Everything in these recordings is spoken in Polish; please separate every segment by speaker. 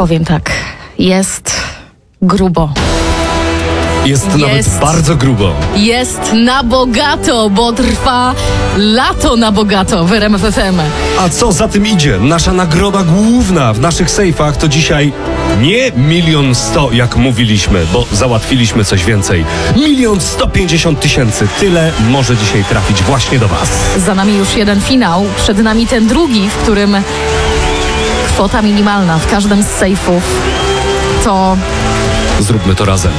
Speaker 1: Powiem tak, jest grubo.
Speaker 2: Jest nawet bardzo grubo.
Speaker 1: Jest na bogato, bo trwa lato na bogato w RMF FM.
Speaker 2: A co za tym idzie? Nasza nagroda główna w naszych sejfach to dzisiaj nie 1 100 000, jak mówiliśmy, bo załatwiliśmy coś więcej. 1 150 000. Tyle może dzisiaj trafić właśnie do was.
Speaker 1: Za nami już jeden finał, przed nami ten drugi, w którym kwota minimalna w każdym z sejfów to...
Speaker 2: Zróbmy to razem.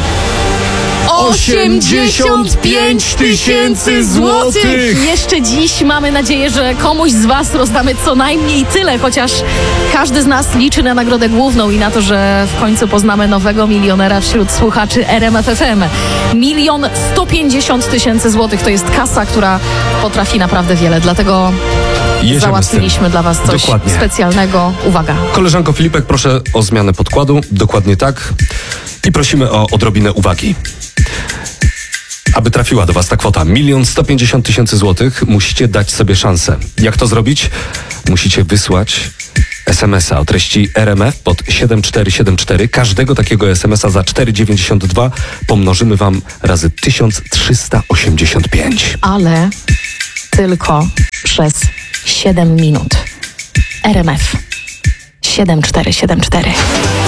Speaker 2: 85 000 złotych!
Speaker 1: Jeszcze dziś mamy nadzieję, że komuś z was rozdamy co najmniej tyle, chociaż każdy z nas liczy na nagrodę główną i na to, że w końcu poznamy nowego milionera wśród słuchaczy RMF FM. 1 150 000 złotych to jest kasa, która potrafi naprawdę wiele, dlatego załatwiliśmy dla was coś specjalnego. Uwaga.
Speaker 2: Koleżanko Filipek, proszę o zmianę podkładu. Dokładnie tak. I prosimy o odrobinę uwagi. Aby trafiła do was ta kwota 1 150 000 złotych, musicie dać sobie szansę. Jak to zrobić? Musicie wysłać SMS-a o treści RMF pod 7474. Każdego takiego SMS-a za 4,92 pomnożymy wam razy 1385.
Speaker 1: Ale tylko przez 7 minut. RMF 7474.